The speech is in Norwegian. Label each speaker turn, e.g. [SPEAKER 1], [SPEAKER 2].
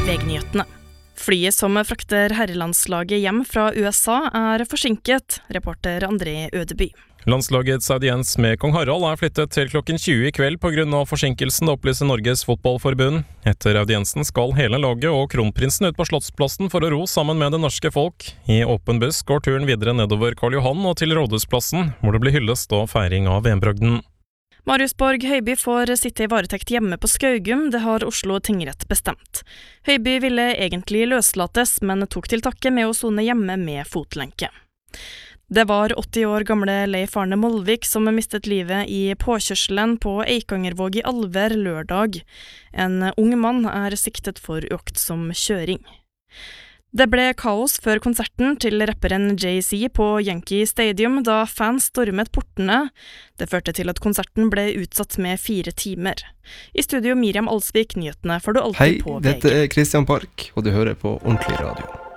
[SPEAKER 1] VG-nyhetene. Flyet som frakter herrelandslaget hjem fra USA forsinket, reporter André Ødeby.
[SPEAKER 2] Landslagets audiens med kong Harald flyttet til klokken 20 i kveld på grunn av forsinkelsen, det opplyser Norges fotballforbund. Etter audiensen skal hele laget og kronprinsen ut på Slottsplassen for å ro sammen med det norske folk. I åpen buss går turen videre nedover Karl Johan og til Rådhusplassen, hvor det blir hyllest og feiring av VM-bragden.
[SPEAKER 1] Marius Borg Høiby får sitte i varetekt hjemme på Skaugum, det har Oslo tingrett bestemt. Høiby ville egentlig løslates, men tok til takke med å sone hjemme med fotlenke. Det var 80 år gamle Leif Arne Molvik som mistet livet i påkjørselen på Eikangervåg i Alver lørdag. En ung mann siktet for uaktsom kjøring. Det ble kaos før konserten til rapperen Jay-Z på Yankee Stadium da fans stormet portene. Det førte til at konserten ble utsatt med 4 timer. I studio Miriam Alsvik, nyhetene får du alltid på VG.
[SPEAKER 3] Hei, dette Christian Park, og du hører på Ordentlig Radio.